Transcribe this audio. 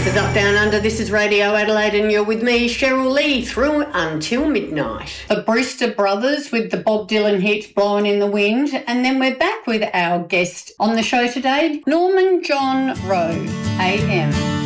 This is Up Down Under, this is Radio Adelaide, and you're with me, Cheryl Lee, through until midnight. The Brewster Brothers with the Bob Dylan hit Blowing in the Wind, and then we're back with our guest on the show today, Norman John Rowe, AM.